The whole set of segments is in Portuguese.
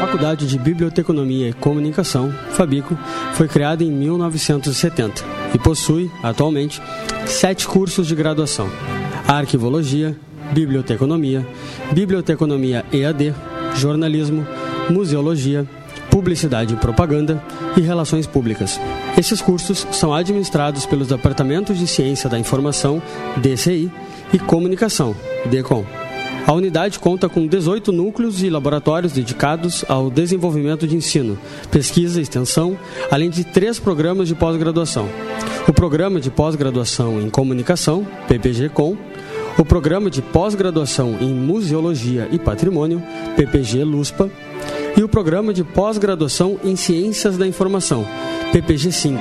Faculdade de Biblioteconomia e Comunicação, FABICO, foi criada em 1970 e possui, atualmente, 7 cursos de graduação: Arquivologia, Biblioteconomia, Biblioteconomia EAD, Jornalismo, Museologia, Publicidade e Propaganda e Relações Públicas. Esses cursos são administrados pelos Departamentos de Ciência da Informação, DCI, e Comunicação, DECOM. A unidade conta com 18 núcleos e laboratórios dedicados ao desenvolvimento de ensino, pesquisa e extensão, além de 3 programas de pós-graduação: o Programa de Pós-Graduação em Comunicação, PPG-Com, o Programa de Pós-Graduação em Museologia e Patrimônio, PPG-LUSPA, e o Programa de Pós-Graduação em Ciências da Informação, PPG-5.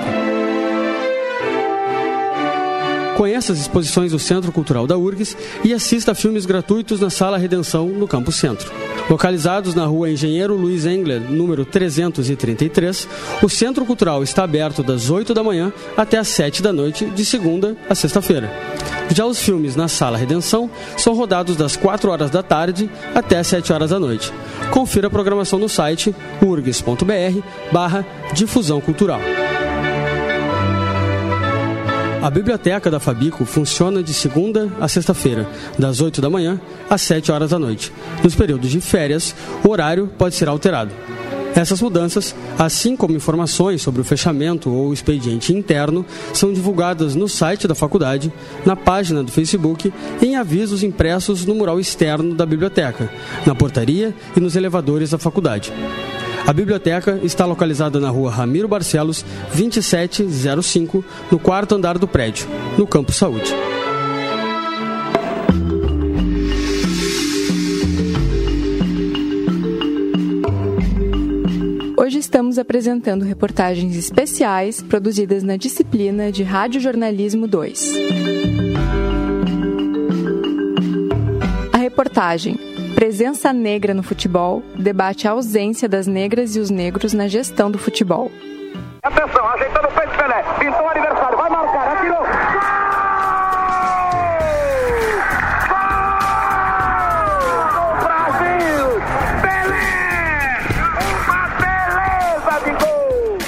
Conheça as exposições do Centro Cultural da URGS e assista a filmes gratuitos na Sala Redenção, no Campo Centro. Localizados na Rua Engenheiro Luiz Engler, número 333, o Centro Cultural está aberto das 8 da manhã até às 7 da noite, de segunda a sexta-feira. Já os filmes na Sala Redenção são rodados das 4 horas da tarde até às 7 horas da noite. Confira a programação no site urgs.br/difusão cultural. A biblioteca da FABICO funciona de segunda a sexta-feira, das 8 da manhã às 7 horas da noite. Nos períodos de férias, o horário pode ser alterado. Essas mudanças, assim como informações sobre o fechamento ou expediente interno, são divulgadas no site da faculdade, na página do Facebook e em avisos impressos no mural externo da biblioteca, na portaria e nos elevadores da faculdade. A biblioteca está localizada na Rua Ramiro Barcelos, 2705, no 4º andar do prédio, no Campus Saúde. Hoje estamos apresentando reportagens especiais produzidas na disciplina de Radiojornalismo 2. A reportagem Presença Negra no Futebol debate a ausência das negras e os negros na gestão do futebol. Atenção, ajeitando o peito, Pelé. Pintou o adversário, vai marcar, atirou. Gol! Brasil! Pelé! Uma beleza de gol!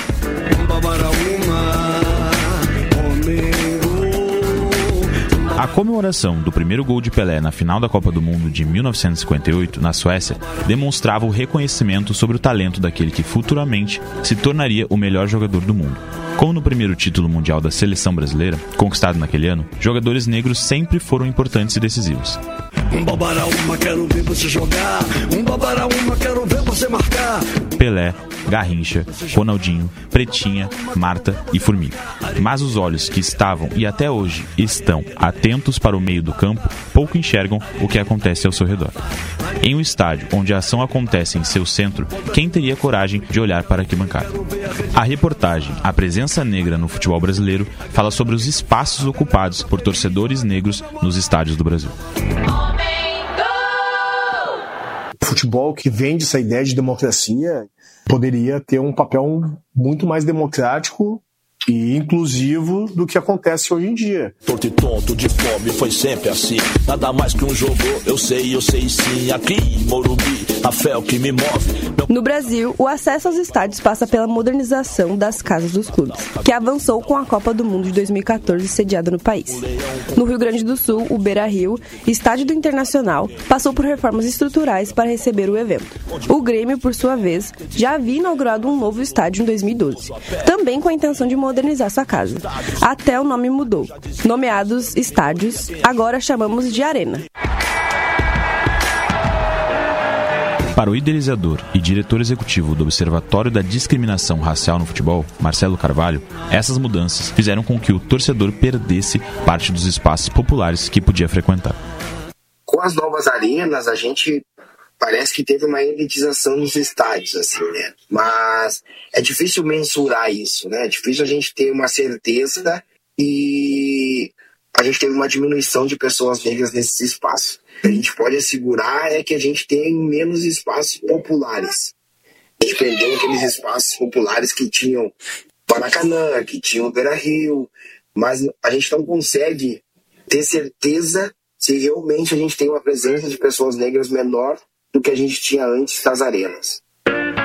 A comemoração do primeiro gol de Pelé na final da Copa do Mundo de 1958, na Suécia, demonstrava o reconhecimento sobre o talento daquele que futuramente se tornaria o melhor jogador do mundo. Como no primeiro título mundial da seleção brasileira, conquistado naquele ano, jogadores negros sempre foram importantes e decisivos. Quero ver você jogar. Quero ver você marcar. Pelé, Garrincha, Ronaldinho, Pretinha, Marta e Formiga. Mas os olhos que estavam e até hoje estão atentos para o meio do campo pouco enxergam o que acontece ao seu redor. Em um estádio onde a ação acontece em seu centro, quem teria coragem de olhar para a arquibancada? A reportagem A Presença Negra no Futebol Brasileiro fala sobre os espaços ocupados por torcedores negros nos estádios do Brasil. O futebol que vende essa ideia de democracia poderia ter um papel muito mais democrático e inclusivo do que acontece hoje em dia. Torto e tonto de fome foi sempre assim. Nada mais que um jogo, eu sei sim. Aqui em Morumbi, a fé é o que me move. No Brasil, o acesso aos estádios passa pela modernização das casas dos clubes, que avançou com a Copa do Mundo de 2014 sediada no país. No Rio Grande do Sul, o Beira-Rio, estádio do Internacional, passou por reformas estruturais para receber o evento. O Grêmio, por sua vez, já havia inaugurado um novo estádio em 2012, também com a intenção de modernizar sua casa. Até o nome mudou. Nomeados estádios, agora chamamos de arena. Para o idealizador e diretor executivo do Observatório da Discriminação Racial no Futebol, Marcelo Carvalho, essas mudanças fizeram com que o torcedor perdesse parte dos espaços populares que podia frequentar. Com as novas arenas, a gente parece que teve uma elitização nos estádios, assim, né? Mas é difícil mensurar isso, né? É difícil a gente ter uma certeza e a gente teve uma diminuição de pessoas negras nesses espaços. O que a gente pode assegurar é que a gente tem menos espaços populares. A gente perdeu aqueles espaços populares que tinham Maracanã, que tinham Beira-Rio, mas a gente não consegue ter certeza se realmente a gente tem uma presença de pessoas negras menor do que a gente tinha antes das arenas.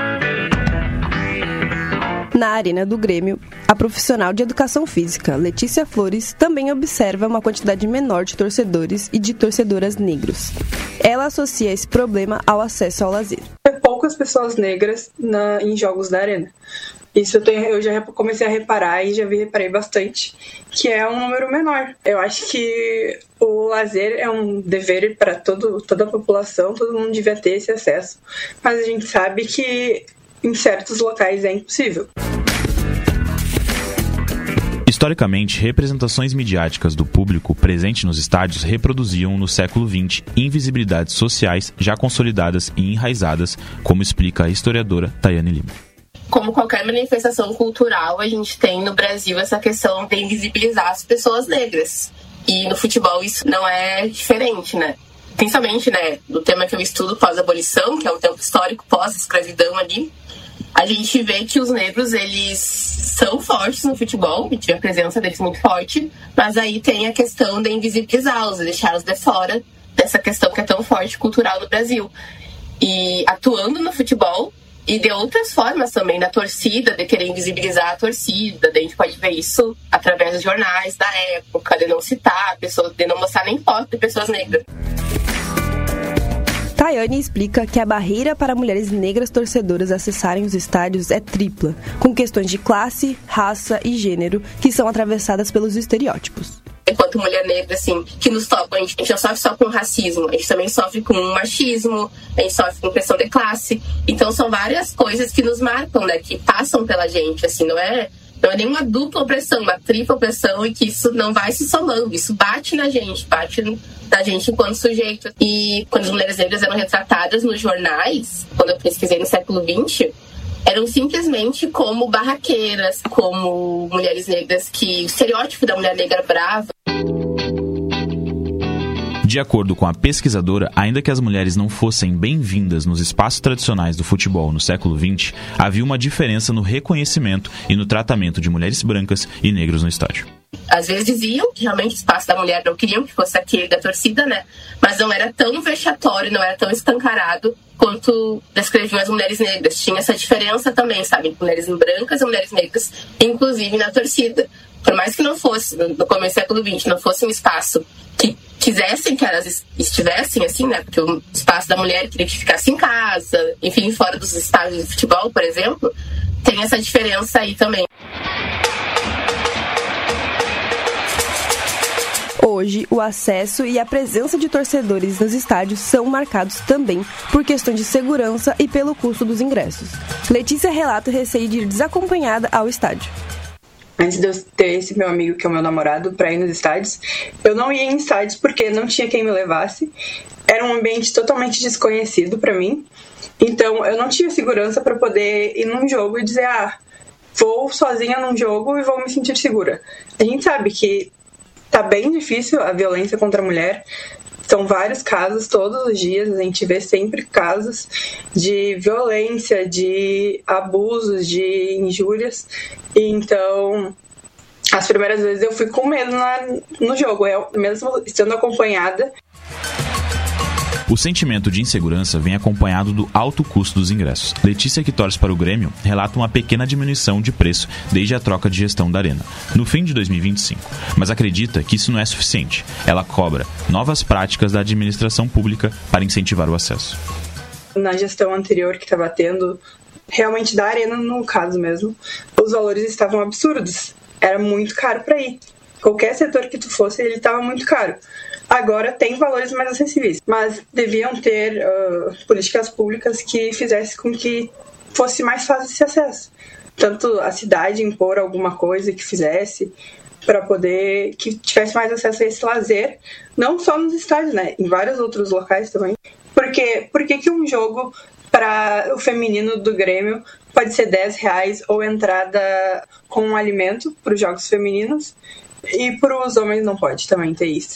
Na arena do Grêmio, a profissional de educação física, Letícia Flores, também observa uma quantidade menor de torcedores e de torcedoras negros. Ela associa esse problema ao acesso ao lazer. Poucas pessoas negras em jogos da arena. Isso eu já comecei a reparar e reparei bastante, que é um número menor. Eu acho que o lazer é um dever para toda a população, todo mundo devia ter esse acesso, mas a gente sabe que em certos locais é impossível. Historicamente, representações midiáticas do público presente nos estádios reproduziam no século XX invisibilidades sociais já consolidadas e enraizadas, como explica a historiadora Tayane Lima. Como qualquer manifestação cultural, a gente tem no Brasil essa questão de invisibilizar as pessoas negras. E no futebol isso não é diferente, né? Principalmente, né, do tema que eu estudo pós-abolição, que é o tempo histórico pós-escravidão ali, a gente vê que os negros, eles são fortes no futebol, e tinha a presença deles muito forte, mas aí tem a questão de invisibilizá-los, de deixá-los de fora dessa questão que é tão forte cultural no Brasil. E atuando no futebol, e de outras formas também, da torcida, de querer invisibilizar a torcida, a gente pode ver isso através dos jornais da época, de não citar pessoas, de não mostrar nem foto de pessoas negras. Tayane explica que a barreira para mulheres negras torcedoras acessarem os estádios é tripla, com questões de classe, raça e gênero, que são atravessadas pelos estereótipos. Enquanto mulher negra, assim, que nos toca, a gente não sofre só com racismo, a gente também sofre com machismo, a gente sofre com questão de classe. Então são várias coisas que nos marcam, né, que passam pela gente, assim, não é nenhuma dupla opressão, uma tripla opressão, e que isso não vai se somando, isso bate na gente enquanto sujeito. E quando as mulheres negras eram retratadas nos jornais, quando eu pesquisei no século XX, eram simplesmente como barraqueiras, como mulheres negras, que o estereótipo da mulher negra brava. De acordo com a pesquisadora, ainda que as mulheres não fossem bem-vindas nos espaços tradicionais do futebol no século XX, havia uma diferença no reconhecimento e no tratamento de mulheres brancas e negros no estádio. Às vezes diziam que realmente o espaço da mulher não queriam que fosse aquele da torcida, né? Mas não era tão vexatório, não era tão escancarado quanto descreviam as mulheres negras. Tinha essa diferença também, sabe? Mulheres brancas e mulheres negras, inclusive na torcida. Por mais que não fosse, no começo do século XX, não fosse um espaço que quisessem que elas estivessem, assim, né? Porque o espaço da mulher queria que ficasse em casa, enfim, fora dos estádios de futebol, por exemplo, tem essa diferença aí também. Hoje, o acesso e a presença de torcedores nos estádios são marcados também por questões de segurança e pelo custo dos ingressos. Letícia relata o receio de ir desacompanhada ao estádio. Antes de eu ter esse meu amigo, que é o meu namorado, para ir nos estádios, eu não ia em estádios porque não tinha quem me levasse. Era um ambiente totalmente desconhecido para mim. Então, eu não tinha segurança para poder ir num jogo e dizer, vou sozinha num jogo e vou me sentir segura. A gente sabe que tá bem difícil a violência contra a mulher. São vários casos, todos os dias a gente vê sempre casos de violência, de abusos, de injúrias. Então, as primeiras vezes eu fui com medo no jogo, mesmo estando acompanhada. O sentimento de insegurança vem acompanhado do alto custo dos ingressos. Letícia, que torce para o Grêmio, relata uma pequena diminuição de preço desde a troca de gestão da arena, no fim de 2025, mas acredita que isso não é suficiente. Ela cobra novas práticas da administração pública para incentivar o acesso. Na gestão anterior que estava tendo, realmente da arena, no caso mesmo, os valores estavam absurdos. Era muito caro para ir. Qualquer setor que tu fosse, ele estava muito caro. Agora tem valores mais acessíveis, mas deviam ter políticas públicas que fizessem com que fosse mais fácil esse acesso. Tanto a cidade impor alguma coisa que fizesse para poder que tivesse mais acesso a esse lazer, não só nos estádios, né? Em vários outros locais também. Porque por que um jogo para o feminino do Grêmio pode ser R$10 ou entrada com um alimento para os jogos femininos e para os homens não pode também ter isso?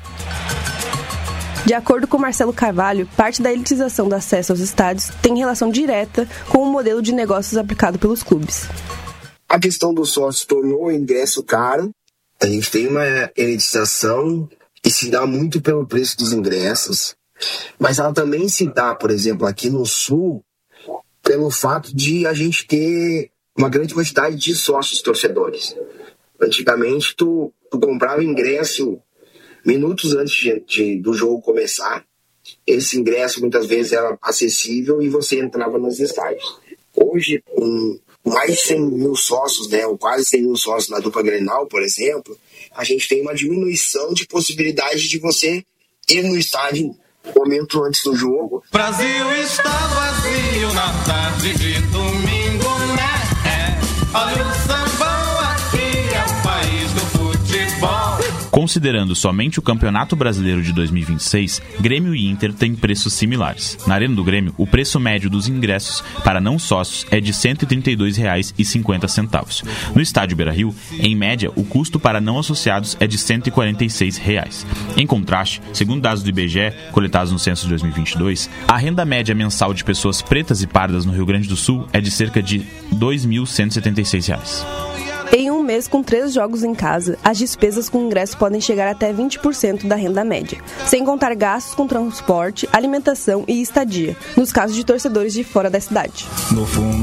De acordo com Marcelo Carvalho, parte da elitização do acesso aos estádios tem relação direta com o modelo de negócios aplicado pelos clubes. A questão do sócio tornou o ingresso caro. A gente tem uma elitização que se dá muito pelo preço dos ingressos, mas ela também se dá, por exemplo, aqui no Sul, pelo fato de a gente ter uma grande quantidade de sócios torcedores. Antigamente, tu comprava ingresso minutos antes do jogo começar. Esse ingresso muitas vezes era acessível e você entrava nos estádios. Hoje, com mais de 100 mil sócios, né, ou quase 100 mil sócios na dupla Grenal, por exemplo, a gente tem uma diminuição de possibilidade de você ir no estádio um momento antes do jogo. Brasil está vazio na tarde de domingo, né? Olha o sambão, aqui é o país do futebol. Considerando somente o Campeonato Brasileiro de 2026, Grêmio e Inter têm preços similares. Na Arena do Grêmio, o preço médio dos ingressos para não sócios é de R$ 132,50. No estádio Beira-Rio, em média, o custo para não associados é de R$ 146. Em contraste, segundo dados do IBGE, coletados no censo de 2022, a renda média mensal de pessoas pretas e pardas no Rio Grande do Sul é de cerca de R$ 2.176. Em um mês com 3 jogos em casa, as despesas com ingresso podem chegar até 20% da renda média, sem contar gastos com transporte, alimentação e estadia, nos casos de torcedores de fora da cidade. No fundo